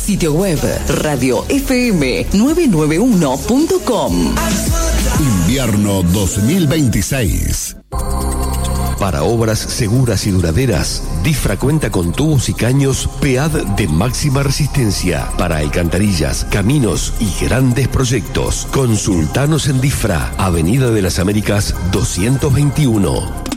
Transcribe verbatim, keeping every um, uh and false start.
Sitio web radio f m nueve nueve uno punto com. Invierno dos mil veintiséis. Para obras seguras y duraderas, Difra cuenta con tubos y caños P A D de máxima resistencia para alcantarillas, caminos y grandes proyectos. Consultanos en Difra, Avenida de las Américas doscientos veintiuno.